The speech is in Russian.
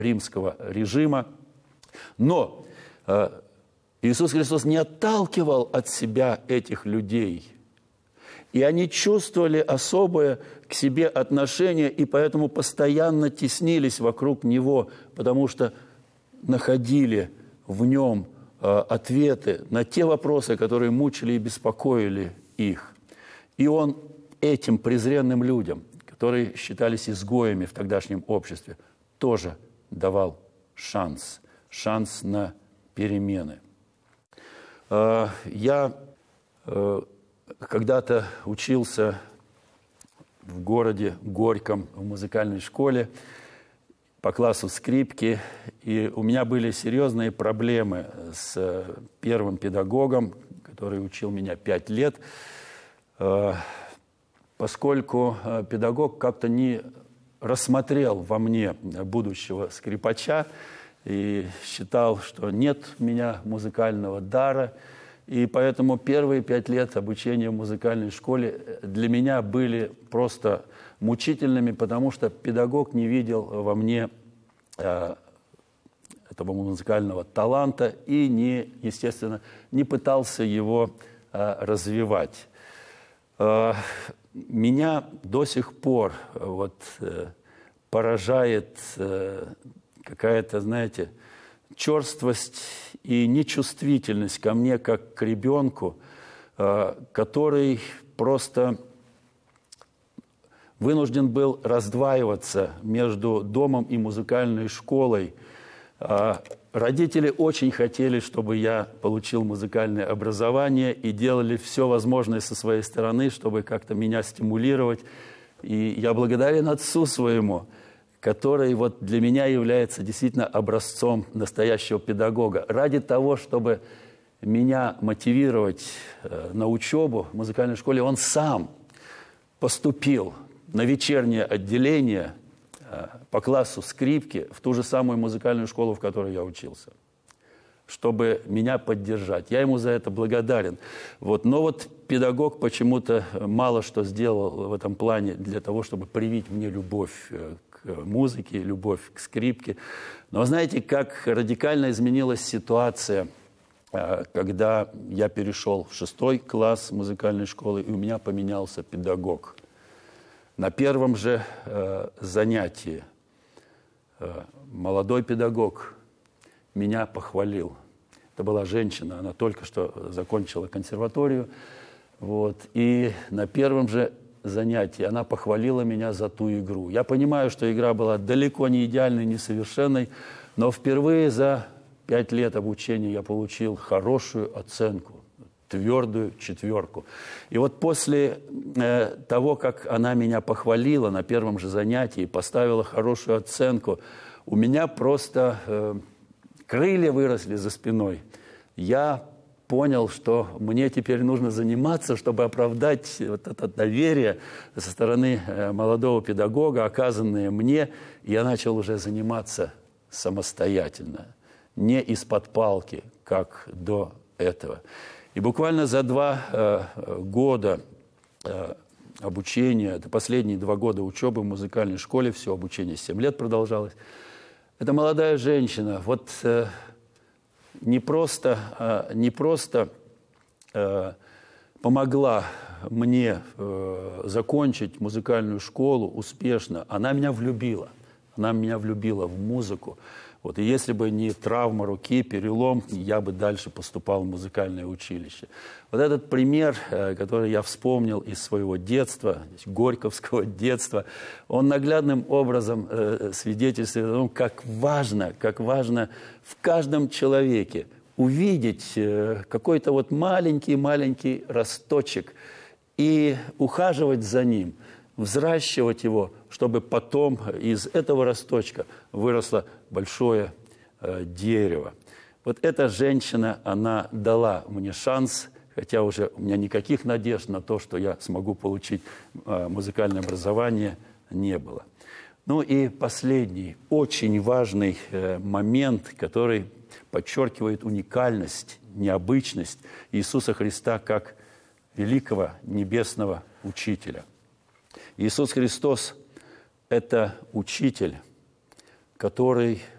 римского режима. Но Иисус Христос не отталкивал от себя этих людей. И они чувствовали особое к себе отношение, и поэтому постоянно теснились вокруг Него, потому что находили в Нем ответы на те вопросы, которые мучили и беспокоили их. И Он этим презренным людям, которые считались изгоями в тогдашнем обществе, тоже давал шанс на перемены. Я когда-то учился в городе Горьком в музыкальной школе по классу скрипки, и у меня были серьезные проблемы с первым педагогом, который учил меня 5 лет, поскольку педагог как-то не рассмотрел во мне будущего скрипача и считал, что нет у меня музыкального дара. И поэтому первые 5 лет обучения в музыкальной школе для меня были просто мучительными, потому что педагог не видел во мне этого музыкального таланта и, естественно, не пытался его развивать. Меня до сих пор поражает какая-то, знаете, черствость и нечувствительность ко мне, как к ребенку, который просто вынужден был раздваиваться между домом и музыкальной школой. Родители очень хотели, чтобы я получил музыкальное образование, и делали все возможное со своей стороны, чтобы как-то меня стимулировать. И я благодарен отцу своему, который для меня является действительно образцом настоящего педагога. Ради того, чтобы меня мотивировать на учебу в музыкальной школе, он сам поступил на вечернее отделение по классу скрипки в ту же самую музыкальную школу, в которой я учился, чтобы меня поддержать. Я ему за это благодарен. Но педагог почему-то мало что сделал в этом плане для того, чтобы привить мне любовь к музыке, любовь к скрипке. Но знаете, как радикально изменилась ситуация, когда я перешел в 6 класс музыкальной школы, и у меня поменялся педагог. На первом же занятии молодой педагог меня похвалил. Это была женщина, она только что закончила консерваторию. И на первом же занятии она похвалила меня за ту игру. Я понимаю, что игра была далеко не идеальной, не совершенной, но впервые за 5 лет обучения я получил хорошую оценку, твердую 4. И после того, как она меня похвалила на первом же занятии, поставила хорошую оценку, у меня просто крылья выросли за спиной. Я понял, что мне теперь нужно заниматься, чтобы оправдать это доверие со стороны молодого педагога, оказанное мне. И я начал уже заниматься самостоятельно, не из-под палки, как до этого. И буквально за 2 года обучения, это последние 2 года учебы в музыкальной школе, все обучение 7 лет продолжалось, эта молодая женщина не просто помогла мне закончить музыкальную школу успешно, она меня влюбила. Она меня влюбила в музыку. И если бы не травма руки, перелом, я бы дальше поступал в музыкальное училище. Этот пример, который я вспомнил из своего детства, горьковского детства, он наглядным образом свидетельствует о том, как важно в каждом человеке увидеть какой-то маленький росточек и ухаживать за ним, взращивать его, чтобы потом из этого росточка выросло большое дерево. Эта женщина, она дала мне шанс, хотя уже у меня никаких надежд на то, что я смогу получить музыкальное образование, не было. И последний, очень важный момент, который подчеркивает уникальность, необычность Иисуса Христа как великого небесного учителя. Иисус Христос – это учитель, который